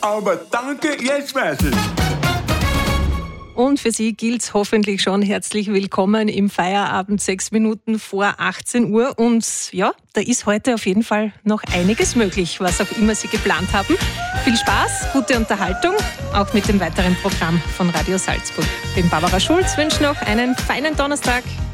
Aber danke, jetzt weiß ich. Und für Sie gilt hoffentlich schon herzlich willkommen im Feierabend 6 Minuten vor 18 Uhr. Und ja, da ist heute auf jeden Fall noch einiges möglich, was auch immer Sie geplant haben. Viel Spaß, gute Unterhaltung, auch mit dem weiteren Programm von Radio Salzburg. Ich bin Barbara Schulz, wünsche noch einen feinen Donnerstag.